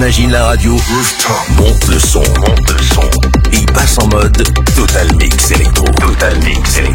Imagine la radio, monte le son, et il passe en mode Total Mix Electro. Total Mix Electro.